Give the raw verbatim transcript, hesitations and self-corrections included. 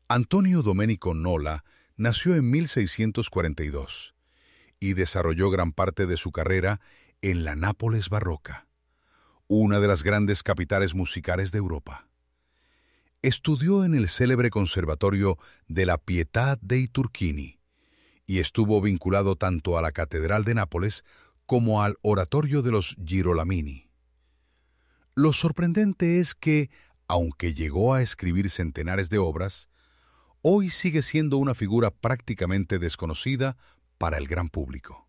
Antonio Domenico Nola nació en mil seiscientos cuarenta y dos y desarrolló gran parte de su carrera en la Nápoles barroca, una de las grandes capitales musicales de Europa. Estudió en el célebre Conservatorio de la Pietà dei Turchini y estuvo vinculado tanto a la Catedral de Nápoles como al Oratorio de los Girolamini. Lo sorprendente es que, aunque llegó a escribir centenares de obras, hoy sigue siendo una figura prácticamente desconocida para el gran público.